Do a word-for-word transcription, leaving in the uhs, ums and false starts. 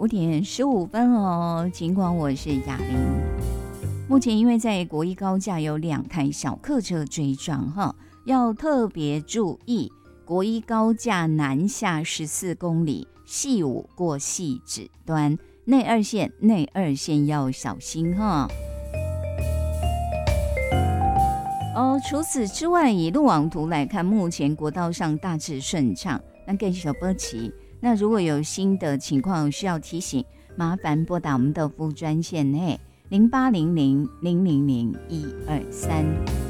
点十五分哦，尽管我是雅玲。目前因为在国一高架有两台小客车追撞哈，要特别注意，国一高架南下十四公里，系五过系指端，内二线内二线要小心哈。哦，除此之外，以路网图来看，目前国道上大致顺畅。那更小波奇，那如果有新的情况需要提醒，麻烦拨打我们的服务专线内零八零零零零零一二三。